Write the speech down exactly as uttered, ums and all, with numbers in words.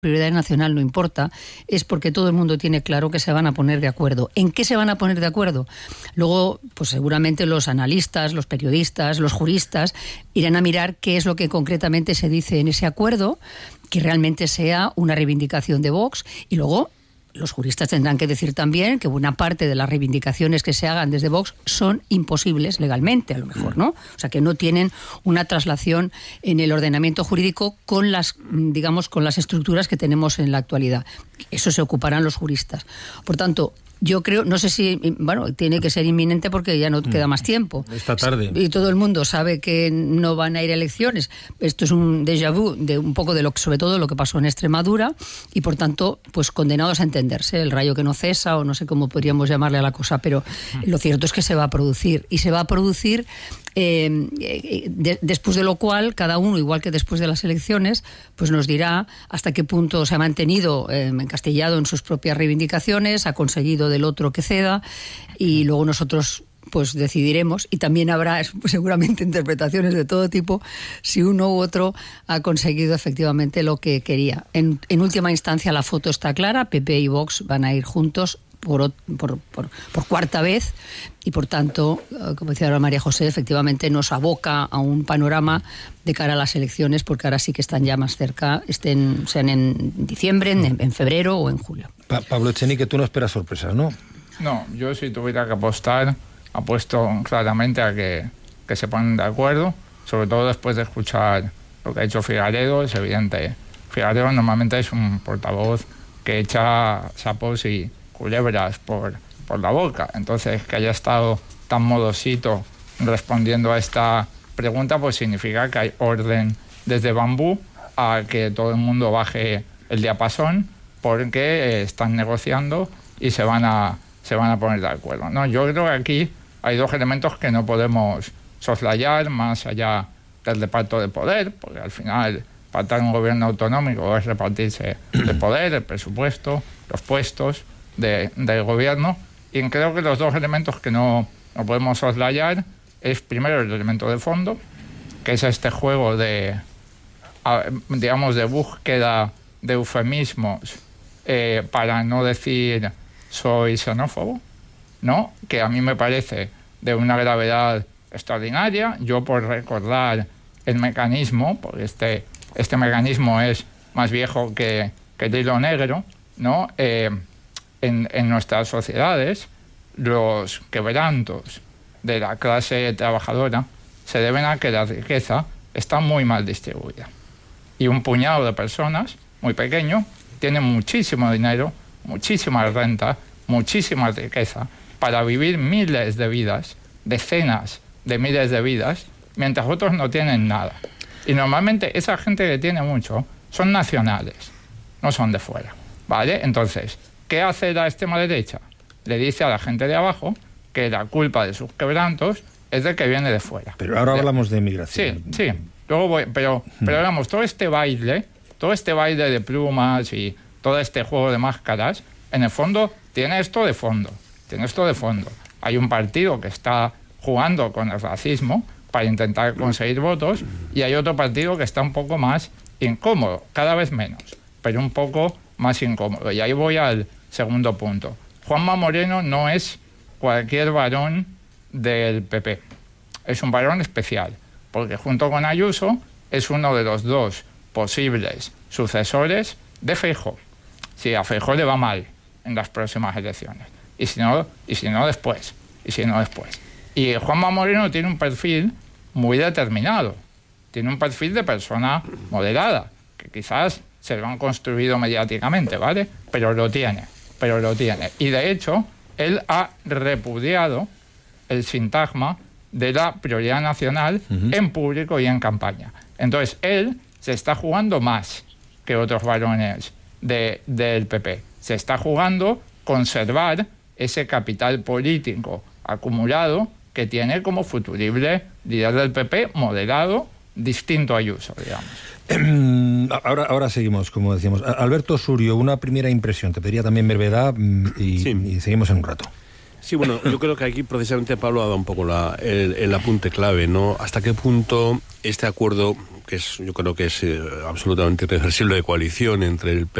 prioridad nacional no importa, es porque todo el mundo tiene claro que se van a poner de acuerdo. ¿En qué se van a poner de acuerdo? Luego, pues seguramente los analistas, los periodistas, los juristas irán a mirar qué es lo que concretamente se dice en ese acuerdo, que realmente sea una reivindicación de Vox, y luego los juristas tendrán que decir también que buena parte de las reivindicaciones que se hagan desde Vox son imposibles legalmente, a lo mejor, ¿no? O sea, que no tienen una traslación en el ordenamiento jurídico con las, digamos, con las estructuras que tenemos en la actualidad. Eso se ocuparán los juristas. Por tanto, yo creo, no sé si, bueno, tiene que ser inminente porque ya no queda más tiempo. Esta tarde. Y todo el mundo sabe que no van a ir a elecciones. Esto es un déjà vu de un poco de lo que, sobre todo, lo que pasó en Extremadura, y por tanto, pues condenados a entenderse, el rayo que no cesa, o no sé cómo podríamos llamarle a la cosa, pero lo cierto es que se va a producir, y se va a producir eh, de, después de lo cual, cada uno, igual que después de las elecciones, pues nos dirá hasta qué punto se ha mantenido eh, encastillado en sus propias reivindicaciones, ha conseguido del otro que ceda, y luego nosotros pues decidiremos, y también habrá seguramente interpretaciones de todo tipo, si uno u otro ha conseguido efectivamente lo que quería. En, en última instancia la foto está clara, P P y Vox van a ir juntos por, por, por, por cuarta vez, y por tanto, como decía ahora María José, efectivamente nos aboca a un panorama de cara a las elecciones, porque ahora sí que están ya más cerca, estén, sean en diciembre, en, en febrero o en julio. Pa- Pablo Echenique, tú no esperas sorpresas, ¿no? No, yo si tuviera que apostar, apuesto claramente a que, que se ponen de acuerdo, sobre todo después de escuchar lo que ha hecho Figaredo. Es evidente, Figaredo normalmente es un portavoz que echa sapos y culebras por, por la boca, entonces que haya estado tan modosito respondiendo a esta pregunta, pues significa que hay orden desde Bambú a que todo el mundo baje el diapasón, porque están negociando y se van a, se van a poner de acuerdo, ¿no? Yo creo que aquí hay dos elementos que no podemos soslayar, más allá del reparto de poder, porque al final pactar un gobierno autonómico es repartirse el poder, el presupuesto, los puestos de, del gobierno, y creo que los dos elementos que no, no podemos soslayar es primero el elemento de fondo, que es este juego de, digamos, de búsqueda de eufemismos eh, para no decir soy xenófobo, ¿no? Que a mí me parece de una gravedad extraordinaria. Yo, por recordar el mecanismo, porque este, este mecanismo es más viejo que, que el hilo negro, ¿no? Eh, en, en nuestras sociedades, los quebrantos de la clase trabajadora se deben a que la riqueza está muy mal distribuida. Y un puñado de personas, muy pequeño, tiene muchísimo dinero, muchísima renta, muchísima riqueza, para vivir miles de vidas, decenas de miles de vidas, mientras otros no tienen nada. Y normalmente esa gente que tiene mucho son nacionales, no son de fuera, ¿vale? Entonces, ¿qué hace la extrema derecha? Le dice a la gente de abajo que la culpa de sus quebrantos es de que viene de fuera. Pero ahora de... hablamos de migración. Sí, sí. Luego voy, pero, pero digamos, todo este baile, todo este baile de plumas y todo este juego de máscaras, en el fondo tiene esto de fondo. Tiene esto de fondo. Hay un partido que está jugando con el racismo para intentar conseguir votos, y hay otro partido que está un poco más incómodo, cada vez menos, pero un poco más incómodo. Y ahí voy al segundo punto. Juanma Moreno no es cualquier varón del P P. Es un varón especial, porque junto con Ayuso es uno de los dos posibles sucesores de Feijóo. Si a Feijóo le va mal en las próximas elecciones, y si no, y si no después, y si no después. Y Juanma Moreno tiene un perfil muy determinado, tiene un perfil de persona moderada, que quizás se lo han construido mediáticamente, ¿vale? Pero lo tiene, pero lo tiene. Y de hecho, él ha repudiado el sintagma de la prioridad nacional uh-huh. en público y en campaña. Entonces, él se está jugando más que otros varones de, del P P. Se está jugando conservar ese capital político acumulado que tiene como futurible líder del P P, moderado, distinto a Ayuso, digamos. Ahora, ahora seguimos, como decíamos. Alberto Surio, una primera impresión. Te pediría también brevedad y, sí. y seguimos en un rato. Sí, bueno, yo creo que aquí precisamente Pablo ha dado un poco la, el, el apunte clave, ¿no? Hasta qué punto este acuerdo, que es, yo creo que es eh, absolutamente irreversible, de coalición entre el P